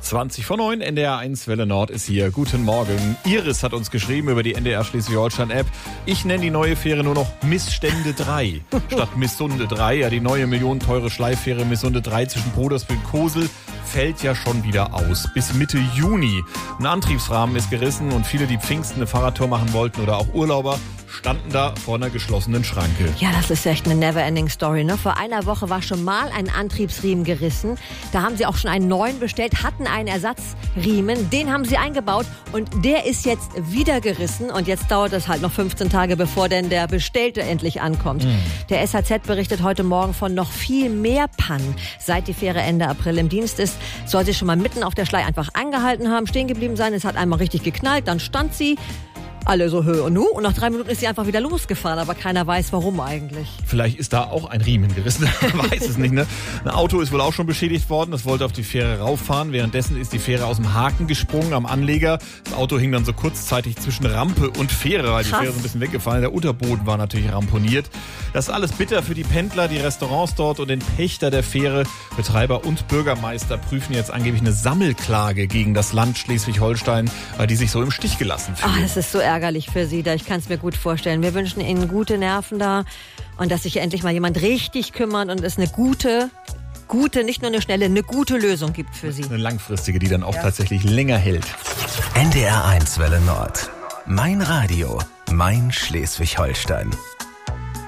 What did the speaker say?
8:20 NDR 1 Welle Nord ist hier. Guten Morgen. Iris hat uns geschrieben über die NDR Schleswig-Holstein-App. Ich nenne die neue Fähre nur noch Missstände 3 statt Missunde 3. Ja, die neue millionenteure Schleiffähre Missunde 3 zwischen Brodersbühl und Kosel fällt ja schon wieder aus. Bis Mitte Juni. Ein Antriebsrahmen ist gerissen und viele, die Pfingsten eine Fahrradtour machen wollten oder auch Urlauber, standen da vor einer geschlossenen Schranke. Ja, das ist echt eine never-ending Story, ne? Vor einer Woche war schon mal ein Antriebsriemen gerissen. Da haben sie auch schon einen neuen bestellt, hatten einen Ersatzriemen. Den haben sie eingebaut und der ist jetzt wieder gerissen. Und jetzt dauert es halt noch 15 Tage, bevor denn der Bestellte endlich ankommt. Der SHZ berichtet heute Morgen von noch viel mehr Pannen. Seit die Fähre Ende April im Dienst ist, soll sie schon mal mitten auf der Schlei einfach angehalten haben, stehen geblieben sein. Es hat einmal richtig geknallt, dann stand sie. Alle so Höhe und Nu. Und nach 3 Minuten ist sie einfach wieder losgefahren. Aber keiner weiß, warum eigentlich. Vielleicht ist da auch ein Riemen gerissen. Man weiß es nicht, ne? Ein Auto ist wohl auch schon beschädigt worden. Das wollte auf die Fähre rauffahren. Währenddessen ist die Fähre aus dem Haken gesprungen am Anleger. Das Auto hing dann so kurzzeitig zwischen Rampe und Fähre, weil die Fähre so ein bisschen weggefallen. Der Unterboden war natürlich ramponiert. Das ist alles bitter für die Pendler, die Restaurants dort und den Pächter der Fähre. Betreiber und Bürgermeister prüfen jetzt angeblich eine Sammelklage gegen das Land Schleswig-Holstein, weil die sich so im Stich gelassen fühlen. Ach, das ist so ärgerlich für Sie da. Ich kann es mir gut vorstellen. Wir wünschen Ihnen gute Nerven da und dass sich endlich mal jemand richtig kümmert und es eine gute, nicht nur eine schnelle, eine gute Lösung gibt für Sie. Eine langfristige, die dann auch tatsächlich länger hält. NDR 1 Welle Nord. Mein Radio, mein Schleswig-Holstein.